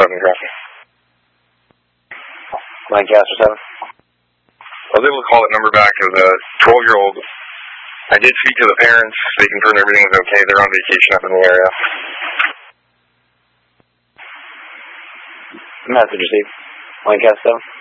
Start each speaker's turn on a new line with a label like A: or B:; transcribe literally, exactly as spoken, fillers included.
A: seven, copy.
B: Lancaster seven.
A: I was able to call that number back as a twelve-year-old. I did speak to the parents. They confirmed everything was okay. They're on vacation up in the area.
B: Message received. Lancaster seven.